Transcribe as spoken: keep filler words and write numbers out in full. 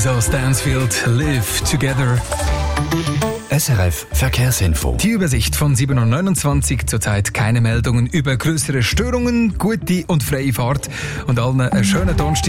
So, Stansfield, Live Together. S R F Verkehrsinfo. Die Übersicht von sieben Uhr neunundzwanzig. Zurzeit keine Meldungen über größere Störungen, gute und freie Fahrt und allen einen schönen Donnerstag.